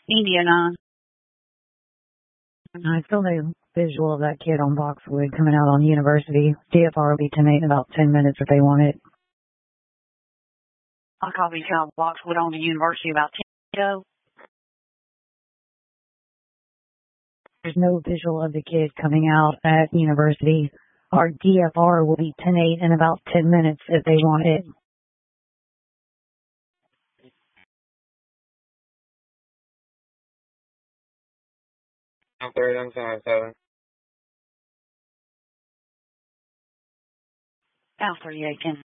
Indiana. I still have visual of that kid on Boxwood coming out on University. DFR will be 10-8 in about 10 minutes if they want it. I copy Child Boxwood on the University about 10 ago. There's no visual of the kid coming out at University. Our DFR will be 10-8 in about 10 minutes if they want it. I'm 3777. Alfred Aiken.